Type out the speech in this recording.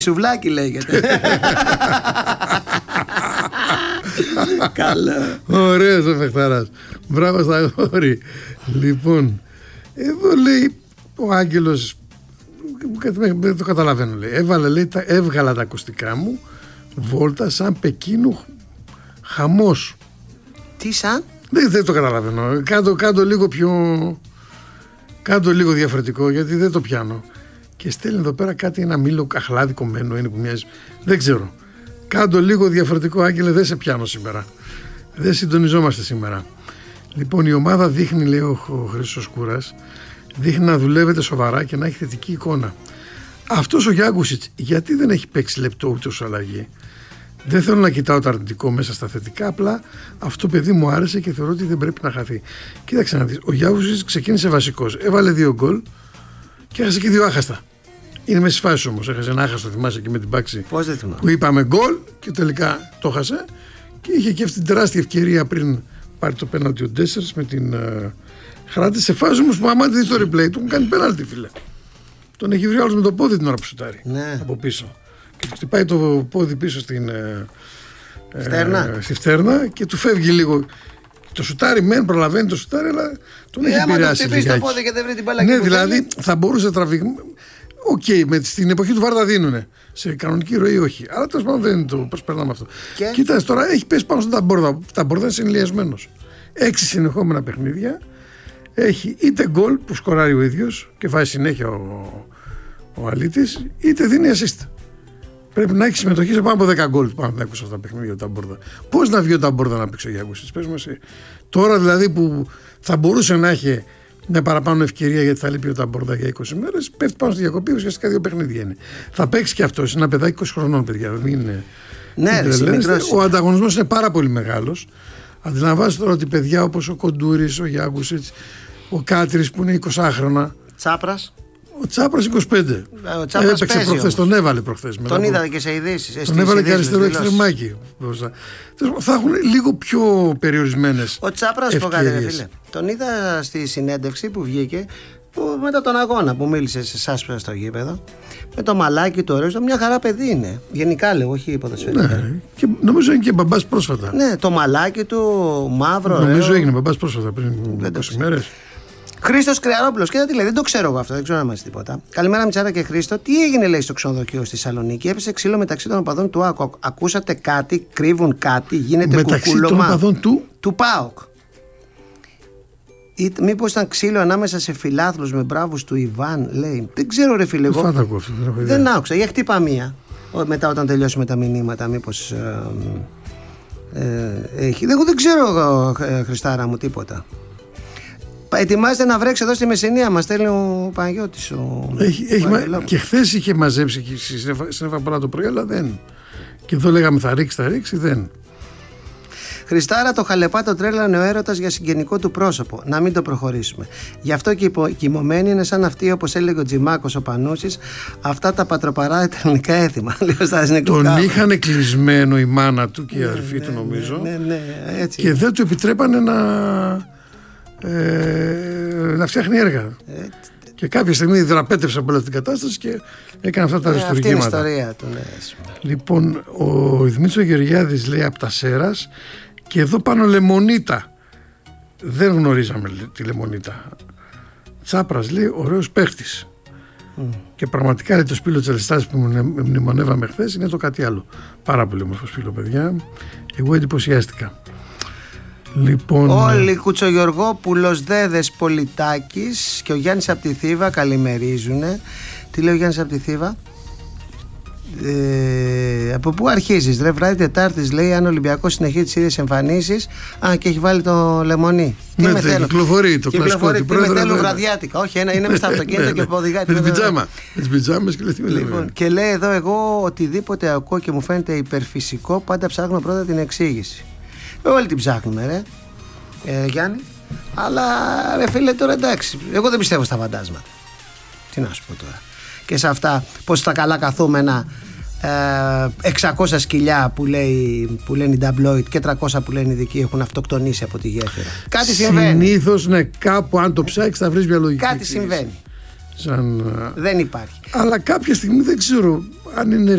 Σουβλάκι λέγεται. Καλά. Ωραίος ο παιχταράς. Μπράβο στα αγόρι. Λοιπόν, εδώ λέει ο Άγγελος, δεν το καταλαβαίνω, λέει. Έβγαλα τα ακουστικά μου, βόλτα σαν Πεκίνου χαμός. Τι σαν? Δεν το καταλαβαίνω. Κάντο λίγο πιο... Κάντο λίγο διαφορετικό, γιατί δεν το πιάνω. Και στέλνει εδώ πέρα κάτι, ένα μήλο αχλάδι κομμένο είναι που μοιάζει. Δεν ξέρω. Κάντο λίγο διαφορετικό, Άγγελε, δεν σε πιάνω σήμερα. Δεν συντονιζόμαστε σήμερα. Λοιπόν, η ομάδα δείχνει, λέει ο Χρήστος Κούρας, δείχνει να δουλεύετε σοβαρά και να έχει θετική εικόνα. Αυτός ο Γιάνκουσιτς, γιατί δεν έχει παίξει λεπτό ούτε ως αλλαγή? Δεν θέλω να κοιτάω το αρνητικό μέσα στα θετικά, απλά αυτό παιδί μου άρεσε και θεωρώ ότι δεν πρέπει να χαθεί. Κοίταξε να δεις, ο Γιάνκουσιτς ξεκίνησε βασικός, έβαλε 2 γκολ και έχασε και 2 άχαστα. Είναι μέσα στις φάσεις όμως, έχασε ένα άχαστο, θυμάσαι, και με την Πάξη. Πώς δεν θυμάμαι. Που είπαμε γκολ και τελικά το χάσε και είχε και αυτή την τεράστια ευκαιρία πριν πάρει το πέναλτι ο Ντέσσερς με την Χράτη. Σε φάση όμως που άμα δεις το replay του έχουν κάνει πέναλτι, φίλε. Τον έχει βρει άλλος με το πόδι την ώρα που σουτάρει. Ναι. Από πίσω. Και του χτυπάει το πόδι πίσω στη φτέρνα και του φεύγει λίγο. Το σουτάρι μεν, προλαβαίνει το σουτάρι, αλλά τον έχει επηρεάσει. Άμα το πόδι και δεν βρει την μπάλα. Ναι, δηλαδή θα μπορούσε τραβηγμένο. Οκ, στην εποχή του Βάρ τα δίνουνε. Σε κανονική ροή όχι. Αλλά τέλος πάντων δεν είναι το προσπερνάμε αυτό. Κοίτα, τώρα έχει πέσει πάνω στον Ταμπόρδα. Ο Ταμπόρδα είναι ενηλιασμένος. 6 συνεχόμενα παιχνίδια. Έχει είτε γκολ που σκοράρει ο ίδιος και βάζει συνέχεια ο αλήτης, είτε δίνει assist. Πρέπει να έχει συμμετοχή σε πάνω από 10 γκολ πάνω από αυτά τα παιχνίδια ο Ταμπόρδα. Πώς να βγει ο Ταμπόρδα να παίξει ο Γιάνκουσιτς? Πες μας. Τώρα δηλαδή που θα μπορούσε να έχει μια παραπάνω ευκαιρία γιατί θα λείπει ο Ταμπόρδα για 20 μέρες, πέφτει πάνω στη διακοπή, ουσιαστικά 2 παιχνίδια είναι. Θα παίξει και αυτός, είναι ένα παιδάκι 20 χρονών, παιδιά. Ναι, ο ανταγωνισμός είναι πάρα πολύ μεγάλος. Αντιλαμβάνεσαι τώρα ότι παιδιά όπως ο Κοντούρης, ο Γιάνκουσιτς, ο Κάτρης που είναι 20χρονα. Τσάπρας. Ο Τσάπρας 25. Ο Τσάπρας έπαιξε προχθές, τον έβαλε προχθές. Τον είδατε και σε ειδήσεις. Τον έβαλε και αριστερό εξτρεμάκι. Θα έχουν λίγο πιο περιορισμένες. Ο Τσάπρας, πω κάτι, φίλε. Τον είδα στη συνέντευξη που βγήκε μετά τον αγώνα που μίλησε σε εσάς στο γήπεδο. Με το μαλάκι του, ωραίο, μια χαρά παιδί είναι. Γενικά λέω, όχι ποδοσφαιρικά. Ναι, και νομίζω είναι και μπαμπάς πρόσφατα. Ναι, το μαλάκι του μαύρο. Νομίζω έγινε μπαμπάς πρόσφατα πριν 20 μέρες. Χρήστος Κρεαρόπουλος, κοίτα τι λέει, δεν το ξέρω εγώ αυτό, δεν ξέρω να μάθει τίποτα. Καλημέρα, Μητσάρα και Χρήστο. Τι έγινε, λέει, στο ξενοδοχείο στη Θεσσαλονίκη? Έπεσε ξύλο μεταξύ των οπαδών του ΑΚΟ. Ακούσατε κάτι, κρύβουν κάτι, γίνεται μεταξύ κουκούλωμα. Μεταξύ των οπαδών του ΠΑΟΚ. Μήπως ήταν ξύλο ανάμεσα σε φιλάθλους με μπράβους του Ιβάν, λέει. Δεν ξέρω, ρε φίλε, εγώ. Δεν άκουσα. Για χτύπα μία. Μετά, όταν τελειώσουμε τα μηνύματα, μήπως έχει. Εγώ δεν ξέρω, Χριστάρα μου, τίποτα. Ετοιμάζεται να βρέξει εδώ στη Μεσσηνία, μας στέλνει ο Παναγιώτης. Και χθες είχε μαζέψει και συνέβα πολλά το πρωί, αλλά δεν. Και εδώ λέγαμε θα ρίξει, δεν. Χριστάρα, το χαλεπάτο τρέλανε ο έρωτας για συγγενικό του πρόσωπο. Να μην το προχωρήσουμε. Γι' αυτό και οι κοιμωμένοι είναι σαν αυτοί, όπως έλεγε ο Τζιμάκος ο Πανούσης, αυτά τα πατροπαρά τα ελληνικά έθιμα. Τον είχαν κλεισμένο η μάνα του και η αδερφή του, νομίζω. Ναι, έτσι. Και δεν του επιτρέπανε να φτιάχνει έργα. Και κάποια στιγμή δραπέτευσε από όλη την κατάσταση και έκανε αυτά τα αριστουργήματα. Αυτή είναι η ιστορία του, ναι. Λοιπόν, ο Δημήτρης Γεωργιάδης λέει από τα Σέρας και εδώ πάνω Λεμονίτα. Δεν γνωρίζαμε τη Λεμονίτα. Τσάπρας λέει ωραίος παίχτης. Και πραγματικά λέει, το σπήλο της Αλιστάς που μνημονεύαμε χθες είναι το κάτι άλλο. Πάρα πολύ όμορφο σπήλο, παιδιά. Εγώ εντυπωσιάστηκα. Λοιπόν, όλοι Κουτσογιοργόπουλος, Δέδες, Πολιτάκης και ο Γιάννης από τη Θήβα καλημερίζουνε. Τι λέει ο Γιάννης από τη Θήβα? Από πού αρχίζεις, ρε? Βράδυ Τετάρτης, λέει, αν ο Ολυμπιακός συνεχίζει τις ίδιες εμφανίσεις. Και έχει βάλει το λεμονί. Τι με θέλουν? Κυκλοφορεί το κλασικό. Τι με θέλουν βραδιάτικα? Όχι, είναι μες στο αυτοκίνητο και οδηγάει. Με τις πιτζάμες και λέει τι με θέλουν. Και λέει εδώ, εγώ οτιδήποτε ακούω και μου φαίνεται υπερφυσικό, πάντα ψάχνω πρώτα την εξήγηση. Όλοι την ψάχνουμε, ρε Γιάννη. Αλλά ρε φίλε, τώρα εντάξει, εγώ δεν πιστεύω στα φαντάσματα. Τι να σου πω τώρα? Και σε αυτά, πως στα καλά καθούμενα 600 σκυλιά που λένε οι ταμπλόιτ και 300 που λένε οι ειδικοί έχουν αυτοκτονήσει από τη γέφυρα. Κάτι συμβαίνει. Συνήθως, ναι, κάπου αν το ψάξεις θα βρεις μια λογική. Κάτι συμβαίνει. Δεν υπάρχει. Αλλά κάποια στιγμή δεν ξέρω αν είναι